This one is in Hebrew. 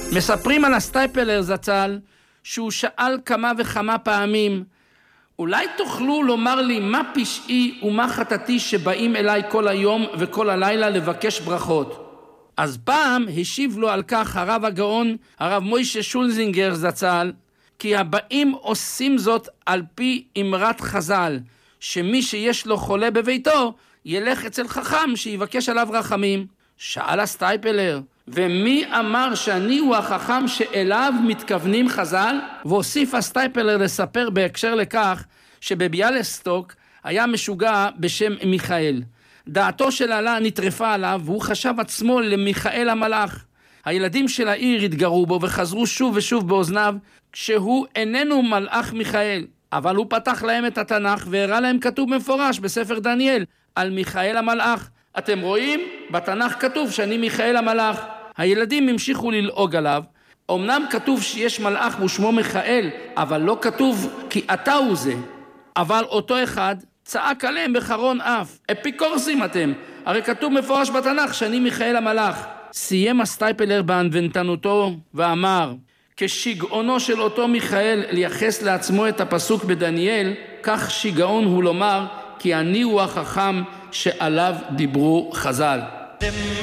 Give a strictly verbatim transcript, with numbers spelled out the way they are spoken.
מספרים על הסטייפלר זצ"ל שהוא שאל כמה וכמה פעמים, אולי תוכלו לומר לי מה פשעי ומה חטאתי שבאים אליי כל היום וכל הלילה לבקש ברכות? אז פעם השיב לו על כך הרב הגאון, הרב מוישה שולזינגר זצ"ל, כי הבאים עושים זאת על פי אמרת חז"ל, שמי שיש לו חולה בביתו ילך אצל חכם שיבקש עליו רחמים. שאל הסטייפלר, ומי אמר שאני הוא החכם שאליו מתכוונים חז"ל? והוסיף הסטייפלר לספר בהקשר לכך שבביאליסטוק היה משוגע בשם מיכאל. דעתו של אללה נטרפה עליו והוא חשב עצמו למיכאל המלאך. הילדים של העיר התגרו בו וחזרו שוב ושוב באוזניו שהוא איננו מלאך מיכאל. אבל הוא פתח להם את התנ"ך והראה להם כתוב מפורש בספר דניאל על מיכאל המלאך. אתם רואים? בתנ"ך כתוב שאני מיכאל המלאך. הילדים המשיכו ללעוג עליו. אמנם כתוב שיש מלאך ושמו מיכאל, אבל לא כתוב כי אתה הוא זה. אבל אותו אחד צעק עליהם בחרון אף. אפיקורסים אתם. הרי כתוב מפורש בתנ"ך שאני מיכאל המלאך. סיים הסטייפלר בענוותנותו ואמר, כשגאונו של אותו מיכאל לייחס לעצמו את הפסוק בדניאל, כך שיגעון הוא לומר כי אני הוא החכם שעליו דיברו חז"ל.